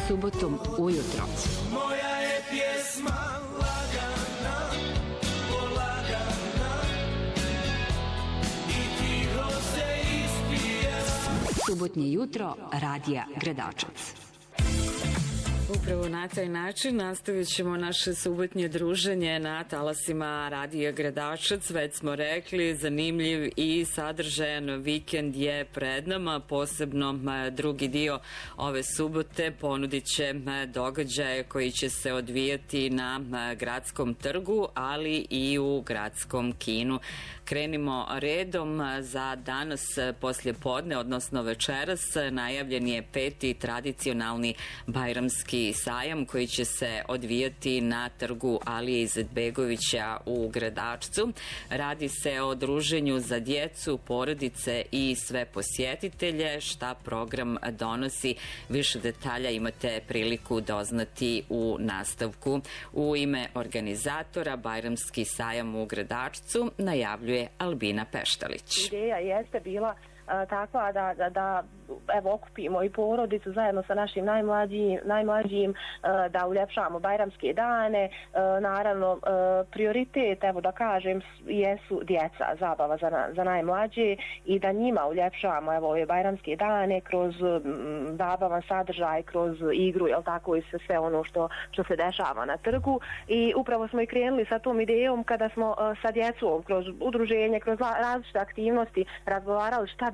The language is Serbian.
subotom ujutro. Moja je pjesma lagana, polagana i tiho se ispija. Subotnje jutro Radija Gradačac. Upravo na taj način nastavit ćemo naše subotnje druženje na talasima Radija Gradačac. Već smo rekli, zanimljiv i sadržajan vikend je pred nama, posebno drugi dio ove subote ponudit će događaje koji će se odvijati na gradskom trgu, ali i u gradskom kinu. Krenimo redom. Za danas poslje podne, odnosno večeras, najavljen je 5. tradicionalni bajramski sajam koji će se odvijati na trgu Alije Izetbegovića u Gradačcu. Radi se o druženju za djecu, porodice i sve posjetitelje. Šta program donosi, više detalja imate priliku doznati u nastavku. U ime organizatora Bajramski sajam u Gradačcu najavljuje Albina Peštalić. Ideja jeste bila takva da evo okupimo i porodicu zajedno sa našim najmlađim, da uljepšamo bajramske dane. Naravno, prioritet, evo da kažem, jesu djeca, zabava za najmlađe i da njima uljepšamo evo ove bajramske dane kroz zabavan sadržaj, kroz igru, jel tako, i sve ono što se dešava na trgu. I upravo smo i krenuli sa tom idejom kada smo sa djecom kroz udruženje, kroz različite aktivnosti razgovarali šta